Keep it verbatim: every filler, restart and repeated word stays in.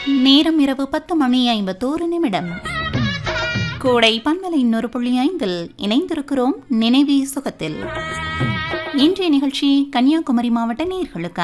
நேரம் இரவு பத்து மணி ஐம்பத்தோரு நிமிடம். கோடை பன்மலை இன்னொரு புள்ளி ஐந்தில் இணைந்திருக்கிறோம் நினைவே சுகத்தில். இன்றைய நிகழ்ச்சி கன்னியாகுமரி மாவட்ட நேயர்களுக்கு